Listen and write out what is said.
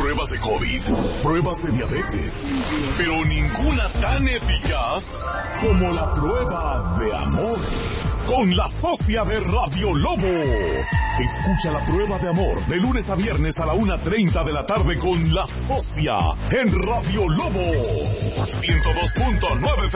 pruebas de COVID, pruebas de diabetes, pero ninguna tan eficaz como la prueba de amor. Con la socia de Radio Lobo. Escucha la prueba de amor de lunes a viernes a la 1:30 de la tarde con la socia en Radio Lobo 102.9